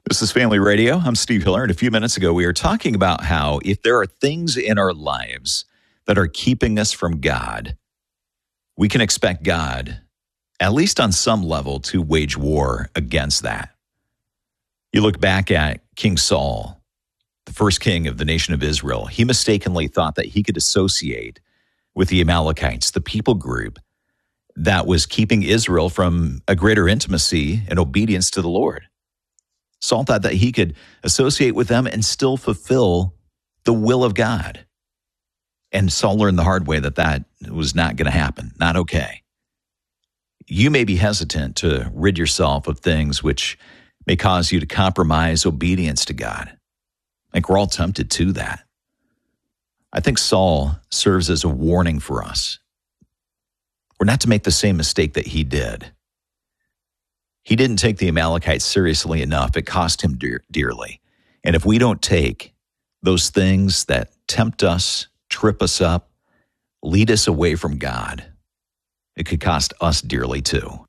This is Family Radio. I'm Steve Hiller, and a few minutes ago we were talking about how if there are things in our lives that are keeping us from God, we can expect God, at least on some level, to wage war against that. You look back at King Saul, the first king of the nation of Israel. He mistakenly thought that he could associate with the Amalekites, the people group that was keeping Israel from a greater intimacy and obedience to the Lord. Saul thought that he could associate with them and still fulfill the will of God. And Saul learned the hard way that that was not going to happen, not okay. You may be hesitant to rid yourself of things which may cause you to compromise obedience to God. I think we're all tempted to that. I think Saul serves as a warning for us. We're not to make the same mistake that he did. He didn't take the Amalekites seriously enough. It cost him dearly. And if we don't take those things that tempt us, trip us up, lead us away from God, it could cost us dearly too.